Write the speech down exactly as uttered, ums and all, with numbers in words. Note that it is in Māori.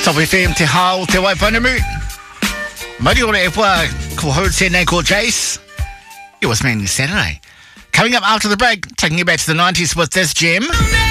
Top F M te hao te waipunamu. Mauri ora e pua ko hou tēnei ko Jace. It was mainly Saturday. Coming up after the break, taking you back to the nineties with this gem.